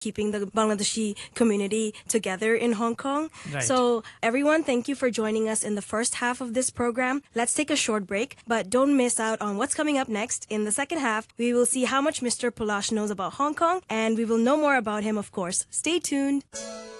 keeping the Bangladeshi community together in Hong Kong. Right. So everyone, thank you for joining us in the first half of this program. Let's take a short break, but don't miss out on what's coming up next. In the second half, we will see how much Mr. Pulash knows about Hong Kong, and we will know more about him, of course. Stay tuned.